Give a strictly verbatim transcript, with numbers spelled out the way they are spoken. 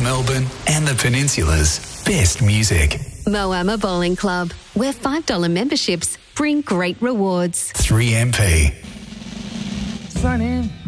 Melbourne and the Peninsula's best music. Moama Bowling Club, where five dollars memberships bring great rewards. three M P. Sign in.